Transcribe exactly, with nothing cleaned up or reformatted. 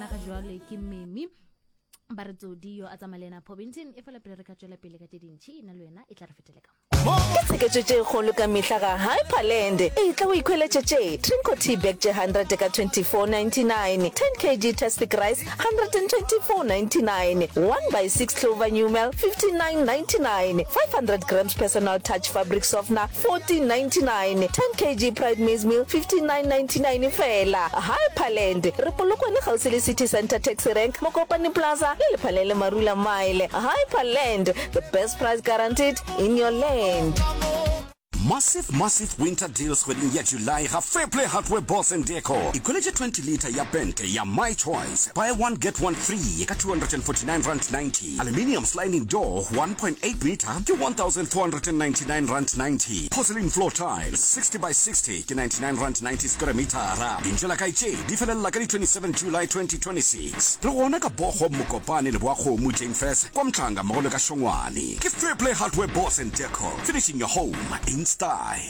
nna ga jwale ke Memi ba re Tsodiyo a tsamalena provinceng e fela pele re ka tswela pele ka tedintšhi ina le wena e tla re fetelela ke tsheke kholo ka mihla ga Hyperland e tla o ikhweletse tše Trinco tea bag tše one hundred ka twenty-four ninety-nine, ten kilograms tastic rice one hundred twenty-four ninety-nine, one by six clover new milk fifty-nine ninety-nine, five hundred grams personal touch fabric softener fourteen ninety-nine, ten kilograms pride maize meal fifty-nine ninety-nine fela. Hyperland re polokwane gausi le city center taxi rank Mokopane Plaza le lephalele Marula Mile. Hyperland, the best price guaranteed in your land. Massive, massive winter deals kgweding ya July ga Fair Play Hardware Boss and Deco. Equality twenty liter ya Bente ya My Choice. Buy one get one free ka two hundred forty-nine rand ninety. Aluminium sliding door one point eight meter to one thousand four hundred ninety-nine rand ninety. Porcelain floor tiles sixty by sixty to ninety-nine rand ninety square meter. Dinjela ka itse di felela ka twenty-seventh July twenty twenty-six. Re gona ka Bogo Mokopane le Boago mo Jane Fest kwa Mtlanga mogolo ka Shongwane. Ke Fair Play Hardware Boss and Deco. Finishing your home in style.